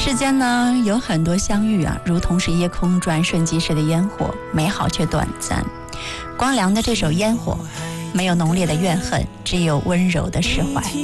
世间呢有很多相遇啊，如同是夜空转瞬即逝的烟火，美好却短暂。光良的这首《烟火》，没有浓烈的怨恨，只有温柔的释怀。